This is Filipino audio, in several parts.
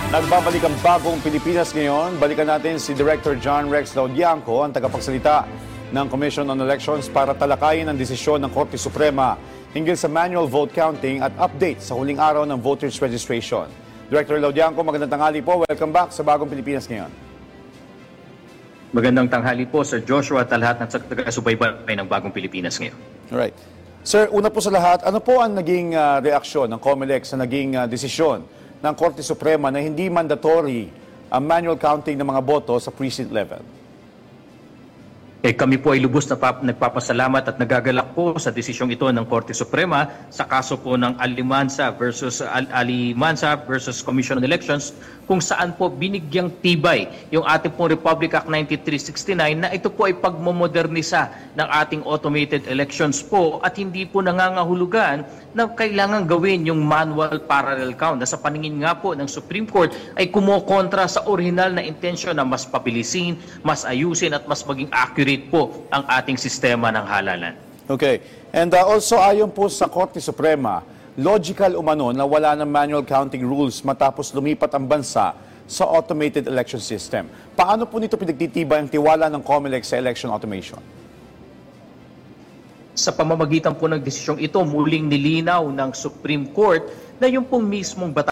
Nagbabalik ang bagong Pilipinas ngayon. Balikan natin si Director John Rex Laudianco, ang tagapagsalita ng Commission on Elections para talakayin ang desisyon ng Korte Suprema hinggil sa manual vote counting at update sa huling araw ng voters registration. Director Laudianco, magandang tanghali po. Welcome back sa bagong Pilipinas ngayon. Magandang tanghali po, Sir Joshua at lahat ng taga-subaybay ng bagong Pilipinas ngayon. Alright. Sir, una po sa lahat, ano po ang naging reaksyon ng COMELEC sa naging desisyon ng Korte Suprema na hindi mandatory ang manual counting ng mga boto sa precinct level? Kami po ay lubos na nagpapasalamat at nagagalak po sa desisyong ito ng Korte Suprema sa kaso po ng Alimansa versus Commission on Elections, kung saan po binigyang tibay yung ating pong Republic Act 9369 na ito po ay pagmomodernisa ng ating automated elections po at hindi po nangangahulugan na kailangan gawin yung manual parallel count na sa paningin nga po ng Supreme Court ay kumokontra sa original na intensyon na mas pabilisin, mas ayusin at mas maging accurate po ang ating sistema ng halalan. Okay. And also ayon po sa Korte Suprema, logical umano na wala ng manual counting rules matapos lumipat ang bansa sa automated election system. Paano po nito pinagtitibay ang tiwala ng COMELEC sa election automation? Sa pamamagitan po ng desisyong ito, muling nilinaw ng Supreme Court na yung pong mismong batas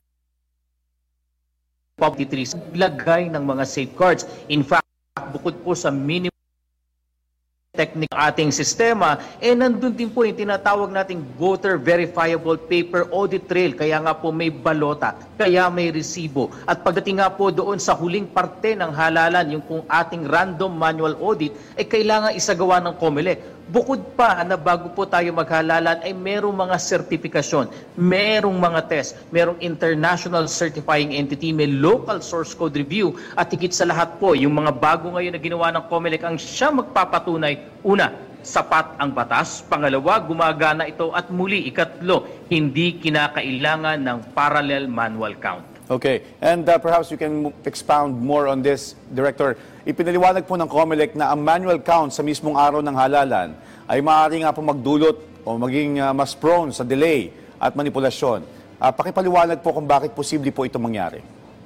lagay ng mga safeguards. In fact, bukod po sa minimum technique ng ating sistema, nandun din po yung tinatawag nating voter verifiable paper audit trail. Kaya nga po may balota, kaya may resibo. At pagdating nga po doon sa huling parte ng halalan, yung kung ating random manual audit, kailangan isagawa ng COMELEC. Bukod pa na bago po tayo maghalalan ay merong mga sertifikasyon, merong mga test, merong international certifying entity, may local source code review at higit sa lahat po, yung mga bago ngayon na ginawa ng COMELEC ang siya magpapatunay, una, sapat ang batas, pangalawa, gumagana ito at muli, ikatlo, hindi kinakailangan ng parallel manual count. Okay, and perhaps you can expound more on this, Director. Ipinaliwanag po ng COMELEC na ang manual count sa mismong araw ng halalan ay maaari nga po magdulot o maging mas prone sa delay at manipulasyon. Pakipaliwanag po kung bakit posible po ito mangyari.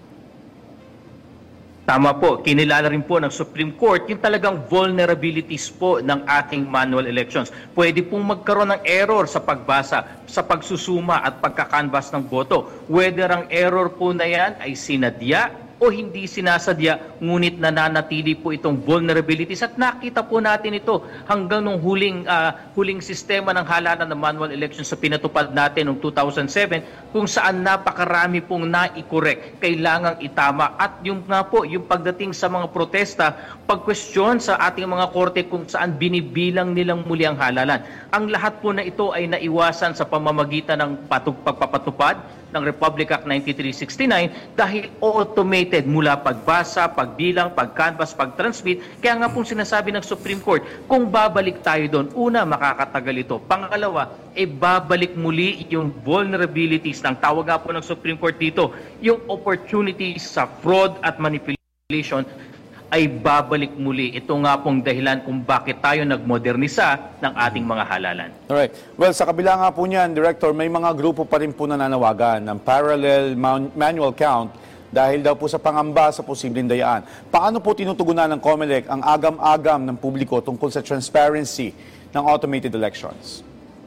Tama po, kinilala rin po ng Supreme Court yung talagang vulnerabilities po ng ating manual elections. Pwede pong magkaroon ng error sa pagbasa, sa pagsusuma at pagkakanvas ng boto. Whether ang error po na yan ay sinadya o hindi sinasadya, ngunit nananatili po itong vulnerabilities at nakita po natin ito hanggang nung huling sistema ng halalan ng manual elections sa pinatupad natin noong 2007 kung saan napakarami pong nai-correct, kailangang itama at yung nga po, yung pagdating sa mga protesta, pag-question sa ating mga korte kung saan binibilang nilang muli ang halalan. Ang lahat po na ito ay naiwasan sa pamamagitan ng pagpapatupad ng Republic Act 9369 dahil automated mula pagbasa, pagbilang, pagcanvas, pagtransmit. Kaya nga pong sinasabi ng Supreme Court, kung babalik tayo doon, una, makakatagal ito. Pangalawa, babalik muli yung vulnerabilities ng tawag nga po ng Supreme Court dito, yung opportunities sa fraud at manipulation ay babalik muli. Ito nga pong dahilan kung bakit tayo nagmodernisa ng ating mga halalan. Alright. Well, sa kabila nga po niyan, Director, may mga grupo pa rin po nananawagan ng parallel manual count dahil daw po sa pangamba sa posibleng dayaan. Paano po tinutugunan ng COMELEC ang agam-agam ng publiko tungkol sa transparency ng automated elections?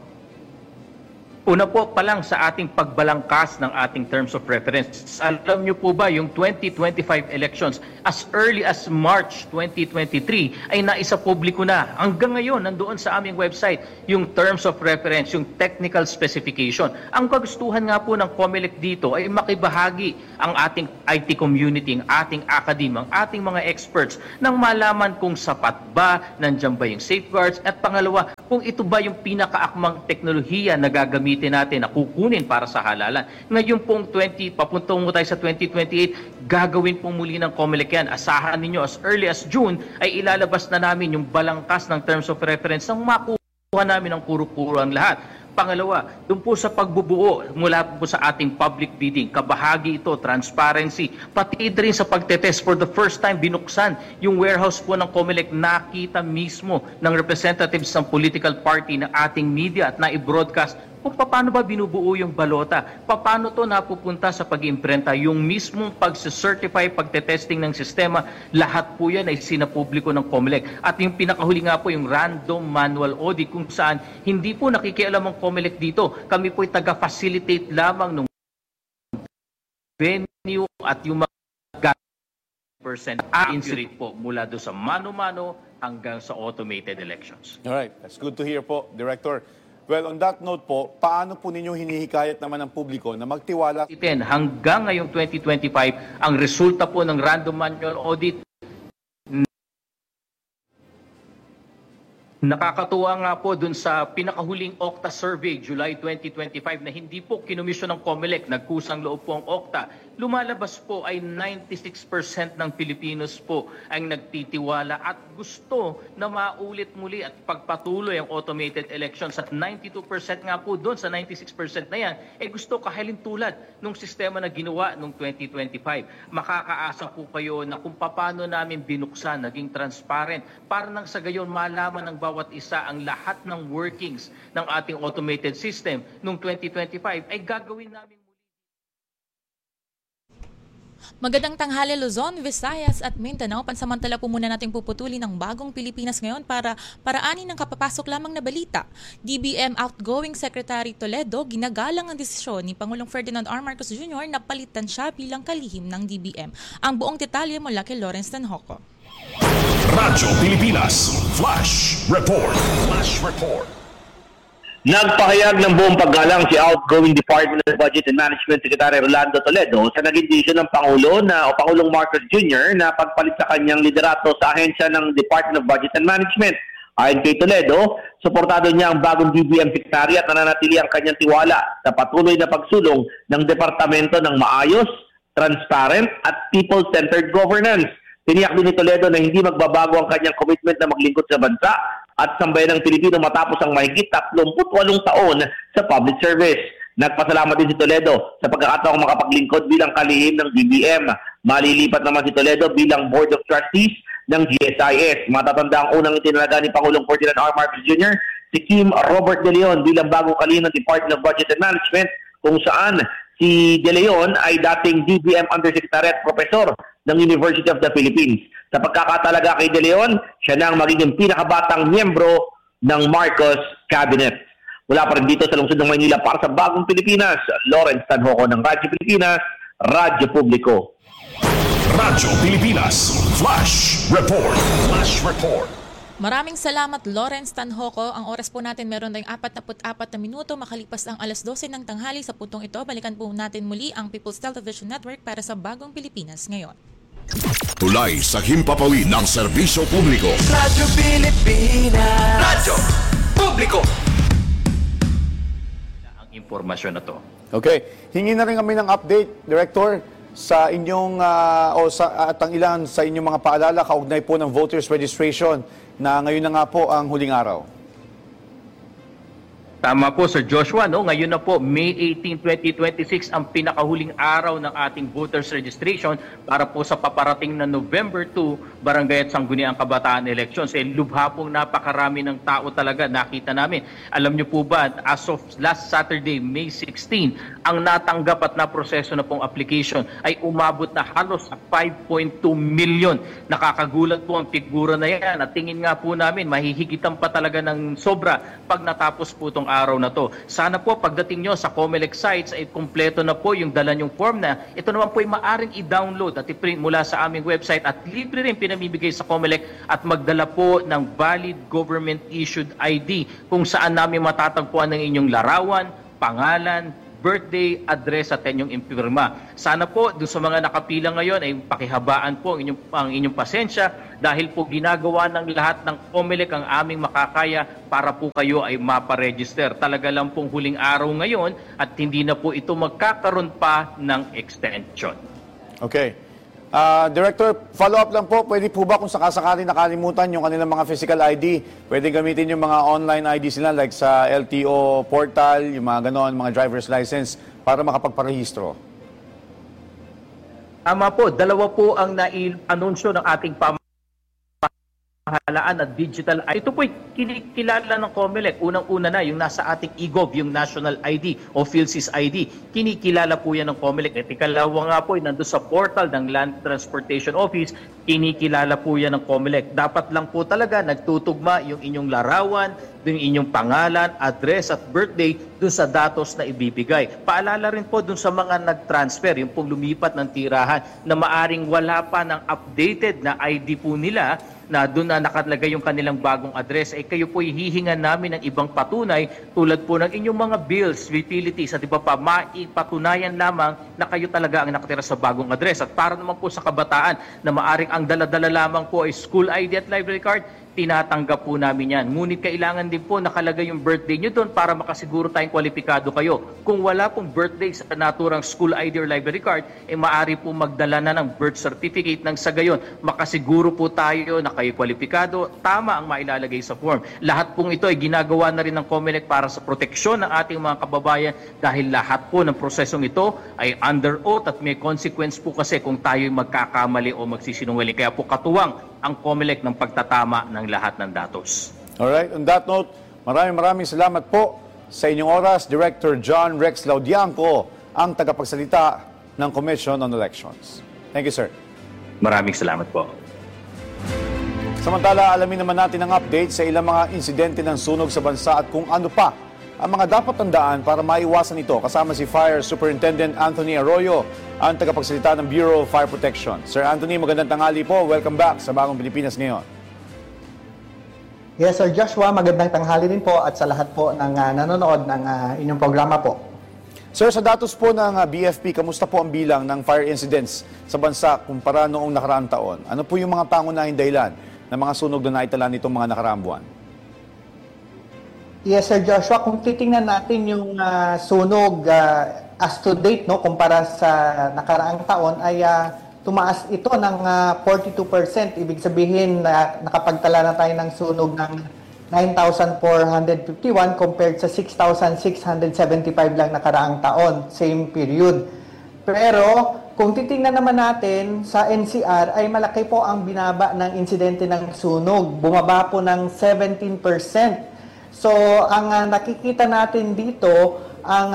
Una po pa lang sa ating pagbalangkas ng ating terms of reference. Alam niyo po ba yung 2025 elections as early as March 2023 ay naisa publiko na. Hanggang ngayon nandoon sa aming website yung terms of reference, yung technical specification. Ang kagustuhan nga po ng COMELEC dito ay makibahagi ang ating IT community, ang ating academe, ang ating mga experts nang malaman kung sapat ba, nandiyan ba yung safeguards at pangalawa, kung ito ba yung pinakaakmang teknolohiya na gagamitin natin na kukunin para sa halalan. Ngayon pong papuntong mo tayo sa 2028, gagawin pong muli ng COMELEC yan. Asahan ninyo as early as June ay ilalabas na namin yung balangkas ng terms of reference nang makuha namin ang puro-puro ang lahat. Pangalawa, doon po sa pagbubuo mula po sa ating public bidding, kabahagi ito, transparency, pati rin sa pagtetest for the first time binuksan yung warehouse po ng COMELEC, nakita mismo ng representatives ng political party ng ating media at na-broadcast kung paano ba binubuo yung balota, paano to napupunta sa pag-imprenta, yung mismong pag-certify, pagte-testing ng sistema, lahat po yan ay sinapubliko ng COMELEC. At yung pinakahuli nga po, yung random manual audit, kung saan hindi po nakikialam ang COMELEC dito. Kami po ay taga-facilitate lamang ng venue at yung mga percent accurate po mula do sa mano-mano hanggang sa automated elections. Alright, that's good to hear po, Director. Well, on that note po, paano po ninyo hinihikayat naman ng publiko na magtiwala? Hanggang ngayong 2025, ang resulta po ng random manual audit, nakakatuwa nga po dun sa pinakahuling Okta survey, July 2025, na hindi po kinomisyon ng COMELEC, nagkusang loob po ang Okta. Lumalabas po ay 96% ng Pilipinos po ang nagtitiwala at gusto na maulit muli at pagpatuloy ang automated elections. At 92% nga po doon sa 96% na yan, gusto kahalin tulad ng sistema na ginawa noong 2025. Makakaasa po kayo na kung paano namin binuksan, naging transparent, para nang sa gayon malaman ng bawat isa ang lahat ng workings ng ating automated system noong 2025 ay gagawin namin. Magandang tanghali Luzon, Visayas at Mindanao. Pansamantala po muna natin puputulin ang bagong Pilipinas ngayon para paraanin ng kapapasok lamang na balita. DBM outgoing Secretary Toledo ginagalang ang desisyon ni Pangulong Ferdinand R. Marcos Jr. na palitan siya bilang kalihim ng DBM. Ang buong detalye mula kay Lawrence Tanhoco. Radyo Pilipinas Flash Report. Flash Report. Nagpahayag ng buong paggalang si outgoing Department of Budget and Management Secretary Rolando Toledo sa naging desisyon ng Pangulong Marcos Jr. na pagpalit sa kanyang liderato sa ahensya ng Department of Budget and Management. Ayon kay Toledo, suportado niya ang bagong DBM Secretary at nananatili ang kanyang tiwala sa patuloy na pagsulong ng departamento ng maayos, transparent at people-centered governance. Tiniyak din ni Toledo na hindi magbabago ang kanyang commitment na maglingkod sa bansa at sambayan ng Pilipino matapos ang mahigit 38 taon sa public service. Nagpasalamat din si Toledo sa pagkakataong makapaglingkod bilang kalihim ng DBM. Malilipat naman si Toledo bilang Board of Trustees ng GSIS. Matatanda ang unang itinalaga ni Pangulong Ferdinand R. Marcos Jr. si Kim Robert De Leon bilang bagong kalihim ng Department of Budget and Management, kung saan si De Leon ay dating DBM Undersecretary at Professor ng University of the Philippines. Sa pagkakatalaga kay De Leon, siya na ang magiging pinakabatang miyembro ng Marcos Cabinet. Mula pa rin dito sa lungsod ng Maynila para sa Bagong Pilipinas, Lawrence Tanhoco ng Radyo Pilipinas, Radyo Publiko. Radyo Pilipinas Flash Report. Flash Report. Maraming salamat Lawrence Tanhoco. Ang oras po natin meron tayong 44 na minuto makalipas ang alas 12 ng tanghali. Sa puntong ito, balikan po natin muli ang People's Television Network para sa Bagong Pilipinas ngayon. Tulay sa himpapawid ng serbisyo publiko. Radyo Pilipinas. Radyo Publiko. Ang impormasyon na to. Okay, hingi na rin kami ng update, Director, sa inyong at ang ilan sa inyong mga paalala kaugnay po ng voters registration na ngayon na nga po ang huling araw. Tama po, Sir Joshua. No? Ngayon na po, May 18, 2026, ang pinakahuling araw ng ating voters registration para po sa paparating na November 2, Barangay at Sangguniang Kabataan Elections. Lubha pong napakarami ng tao talaga, nakita namin. Alam niyo po ba, as of last Saturday, May 16, ang natanggap at naproseso na pong application ay umabot na halos 5.2 million. Nakakagulat po ang figura na yan. At tingin nga po namin, mahihigitan pa talaga ng sobra pag natapos po itong araw na to. Sana po pagdating nyo sa COMELEC sites ay kumpleto na po yung dala nyong form na ito naman po ay maaring i-download at i-print mula sa aming website at libre rin pinamibigay sa COMELEC at magdala po ng valid government issued ID kung saan namin matatagpuan ng inyong larawan, pangalan, birthday, address at inyong impirma. Sana po doon sa mga nakapila ngayon ay pakihabaan po ang inyong pasensya dahil po ginagawa ng lahat ng COMELEC ang aming makakaya para po kayo ay maparegister. Talaga lang pong huling araw ngayon at hindi na po ito magkakaroon pa ng extension. Okay. Director, follow-up lang po. Pwede po ba kung sakasakali nakalimutan yung kanilang mga physical ID, pwede gamitin yung mga online ID sila like sa LTO portal, yung mga ganon, mga driver's license para makapagparehistro? Tama po. Dalawa po ang nai-anunsyo ng ating pamahalaan pamahalaan at digital. Ito po'y kinikilala ng COMELEC. Unang-una na, yung nasa ating eGov, yung National ID o PhilSys ID. Kinikilala po yan ng COMELEC. At ikalawa nga po, nandun sa portal ng Land Transportation Office, kinikilala po yan ng COMELEC. Dapat lang po talaga nagtutugma yung inyong larawan, yung inyong pangalan, address at birthday dun sa datos na ibibigay. Paalala rin po dun sa mga nag-transfer, yung pong lumipat ng tirahan na maaring wala pa ng updated na ID po nila na doon na nakalagay yung kanilang bagong address, ay kayo po hihingan namin ng ibang patunay tulad po ng inyong mga bills, utilities at iba pa, maipatunayan lamang na kayo talaga ang nakatira sa bagong address. At para naman po sa kabataan na maaring ang dala-dala lamang po ay school ID at library card, tinatanggap po namin yan. Ngunit kailangan din po nakalagay yung birthday nyo doon para makasiguro tayong kwalipikado kayo. Kung wala pong birthday sa naturang school ID or library card, maaari po magdala na ng birth certificate nang sa gayon makasiguro po tayo na kayo kwalipikado, tama ang mailalagay sa form. Lahat pong ito ay ginagawa na rin ng COMELEC para sa proteksyon ng ating mga kababayan dahil lahat po ng prosesong ito ay under oath at may consequence po kasi kung tayo ay magkakamali o magsisinungaling. Kaya po katuwang ang COMELEC ng pagtatama ng lahat ng datos. Alright, on that note, maraming salamat po sa inyong oras, Director John Rex Laudianco, ang tagapagsalita ng Commission on Elections. Thank you, sir. Maraming salamat po. Samantala, alamin naman natin ang update sa ilang mga insidente ng sunog sa bansa at kung ano pa ang mga dapat tandaan para maiwasan ito. Kasama si Fire Superintendent Anthony Arroyo, ang tagapagsalita ng Bureau of Fire Protection. Sir Anthony, magandang tanghali po. Welcome back sa Bagong Pilipinas Ngayon. Yes, Sir Joshua, magandang tanghali din po at sa lahat po ng nanonood ng inyong programa po. Sir, sa datos po ng BFP, kamusta po ang bilang ng fire incidents sa bansa kumpara noong nakaraang taon? Ano po yung mga pangunahing dahilan ng mga sunog na naitala nitong mga nakaraang buwan? Yes, Sir Joshua, kung titingnan natin yung sunog as to date, no, kumpara sa nakaraang taon, ay tumaas ito ng 42%. Ibig sabihin na nakapagtala na tayo ng sunog ng 9,451 compared sa 6,675 lang nakaraang taon, same period. Pero kung titingnan naman natin sa NCR ay malaki po ang binaba ng insidente ng sunog. Bumaba po ng 17%. So ang nakikita natin dito, ang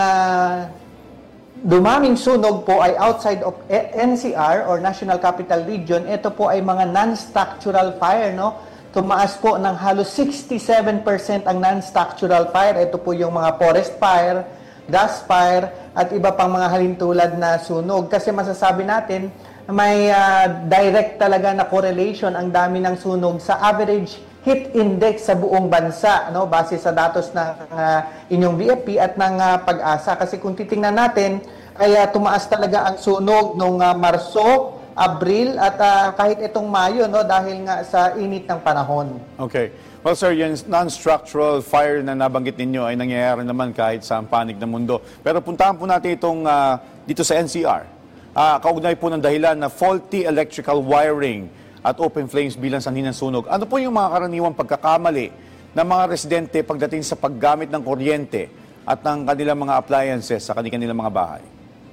dumaming sunog po ay outside of NCR or National Capital Region. Ito po ay mga non-structural fire, no? Tumaas po ng halos 67% ang non-structural fire. Ito po yung mga forest fire, gas fire, at iba pang mga halintulad na sunog. Kasi masasabi natin, may direct talaga na correlation ang dami ng sunog sa average heat index sa buong bansa, no, base sa datos ng inyong BFP at ng Pag-asa. Kasi kung titingnan natin, ay tumaas talaga ang sunog noong Marso, Abril at kahit itong Mayo, no, dahil nga sa init ng panahon. Okay. Well, sir, yung non-structural fire na nabanggit ninyo ay nangyayari naman kahit sa panig ng mundo. Pero puntahan po natin itong dito sa NCR. Kaugnay po ng dahilan na faulty electrical wiring at open flames bilang sanhi ng sunog. Ano po yung mga karaniwang pagkakamali ng mga residente pagdating sa paggamit ng kuryente at ng kanilang mga appliances sa kanilang mga bahay?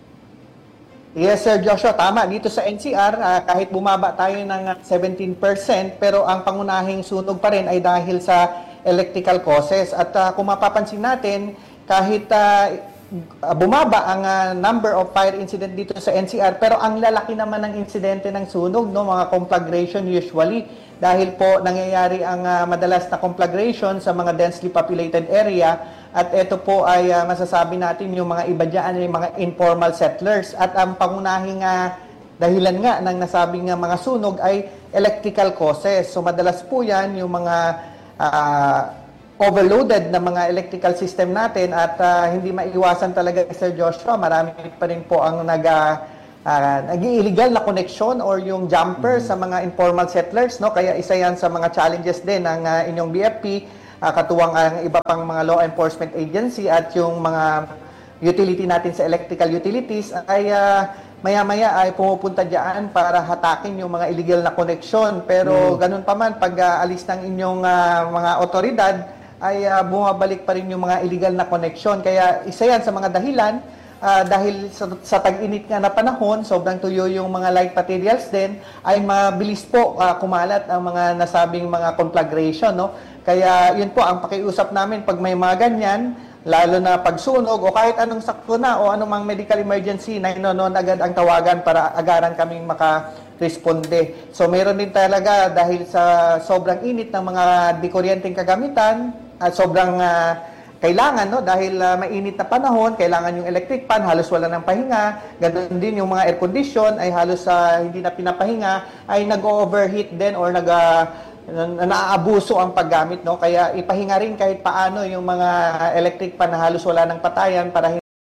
Yes, Sir Joshua, tama. Dito sa NCR, kahit bumaba tayo ng 17%, pero ang pangunahing sunog pa rin ay dahil sa electrical causes. At kung mapapansin natin, kahit bumaba ang number of fire incident dito sa NCR, pero ang lalaki naman ng insidente ng sunog, no, mga conflagration usually, dahil po nangyayari ang madalas na conflagration sa mga densely populated area, at ito po ay masasabi natin yung mga iba dyan ay mga informal settlers, at ang pangunahing dahilan nga ng nasabing mga sunog ay electrical causes. So madalas po yan yung mga overloaded na mga electrical system natin at hindi maiwasan talaga, Sir Joshua. Marami pa rin po ang nag-illegal na connection or yung jumper sa mga informal settlers, no? Kaya isa yan sa mga challenges din ng inyong BFP, katuwang ang iba pang mga law enforcement agency at yung mga utility natin sa electrical utilities ay maya-maya ay pumupunta dyan para hatakin yung mga illegal na connection. Pero ganun pa man, pag alis ng inyong mga otoridad, ay bumabalik pa rin yung mga illegal na connection. Kaya isa yan sa mga dahilan dahil sa tag-init nga na panahon, sobrang tuyo yung mga light materials din, ay mabilis po kumalat ang mga nasabing mga conflagration, no? Kaya yun po ang pakiusap namin pag may mga ganyan, lalo na pagsunog o kahit anong sakuna o anumang medical emergency, 911 agad ang tawagan para agaran kaming makaresponde. So meron din talaga dahil sa sobrang init ng mga dikuryenteng kagamitan at sobrang kailangan, no, dahil mainit na panahon, kailangan yung electric fan, halos wala ng pahinga. Ganun din yung mga air condition ay halos hindi na pinapahinga, ay nag-overheat din or naaabuso ang paggamit, no? Kaya ipahinga rin kahit paano yung mga electric fan na halos wala ng patayan para